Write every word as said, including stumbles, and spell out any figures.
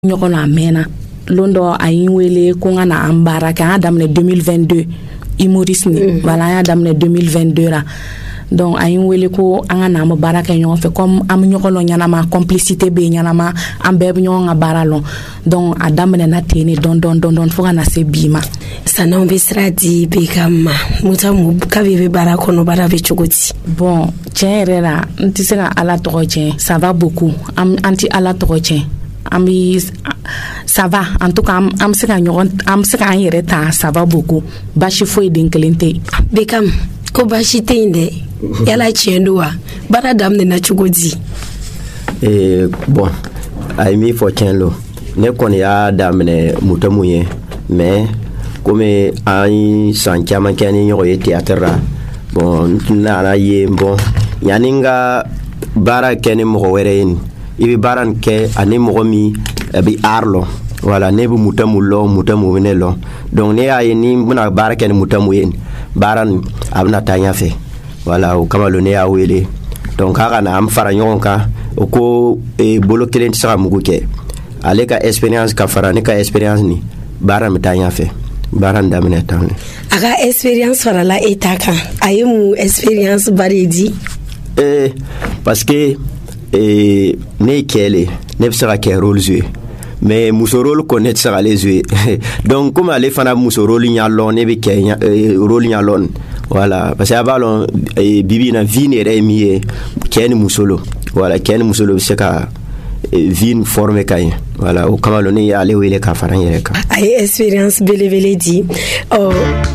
ɲɔgɔn na mɛna lon dɔ a yi wele ko ŋa na an baara kɛ an daminɛ deux mille vingt-deux humorisme mm. voilà an daminɛ deux mille vingt-deux ra donc a yi wele ko an ka na an baara kɛ ɲɔgɔn fɛ comme an ɲɔgɔn lɔ ɲanama complicité be ɲanama an bɛɛ bɛ ɲɔgɔn ka baara lɔ donc a daminɛ na ten ne dɔn dɔn dɔn dɔn fo ka na se bi ma. San'anw bɛ sira di Bekam ma Mutamu kabi bɛ baara kɔnɔ baara bɛ cogo di? Bon tiɲɛ yɛrɛ la n tɛ se ka Ala tɔgɔ tiɲɛ ça va beaucoup an an tɛ Ala tɔgɔ tiɲɛ an bi ça va en tout cas an bɛ se ka ɲɔgɔn an bɛ se k'an yɛrɛ ta ça va beaucoup basi foyi den kelen tɛ yen. Bekam ko basi tɛ yen dɛ yala tiɲɛ don wa baara daminɛna cogo di? Eh, bon a ye min fɔ tiɲɛ lo ne kɔni y'a daminɛ Mutamu ye mais komi an ye san caman kɛ ni ɲɔgɔn ye théâtre ra bon n nana ye bon yanni n ka baara kɛ ni mɔgɔ wɛrɛ ye i bɛ baara nin kɛ ani mɔgɔ min a bɛ art lɔn voilà ne bɛ Mutamu lɔn Mutamu bɛ ne lɔn donc ne y'a ye ni n bɛna baara kɛ ni Mutamu ye baara nin a bɛna taa ɲɛfɛ voilà o kama lo ne y'a wele donc k'a ka na an fara ɲɔgɔn kan o ko eh, bolo kelen tɛ se ka mugu kɛ ale ka expérience ka fara ne ka expérience ni baara bɛ taa ɲɛfɛ baara nin daminɛ tan ne. A ka expérience farala e ta kan a ye mun expérience ba de di? Eh, parce que eh, ne ye cɛ le ne bɛ se ka kɛ rôle jouer mais muso rôle ko ne tɛ se k'ale jouer donc comme ale fana muso rôle ɲa lɔn ne bɛ kɛ eh, rôle ɲa lɔn voilà parce que a b'a lɔn eh, bibi in na vie nin yɛrɛ ye min ye cɛ ni muso lo voilà cɛ ni muso lo bɛ se ka eh, vie nin former ka ɲɛ voilà o kama lo ne y'ale wele ka fara n yɛrɛ kan. A ye expérience belebele di. Oh.